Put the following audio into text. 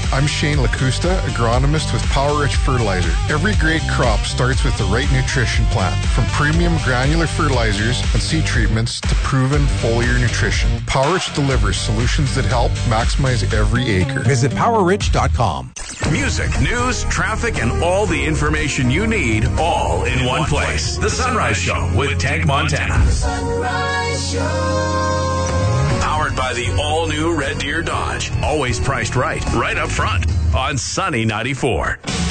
I'm Shane LaCusta, agronomist with Power Rich Fertilizer. Every great crop starts with the right nutrition plan. From premium granular fertilizers and seed treatments to proven foliar nutrition, Power Rich delivers solutions that help maximize every acre. Visit PowerRich.com. Music, news, traffic, and all the information you need, all in one place. The Sunrise Show with Tank Montana. Sunrise Show. Powered by the all-new Red Deer Dodge. Always priced right up front on Sunny 94.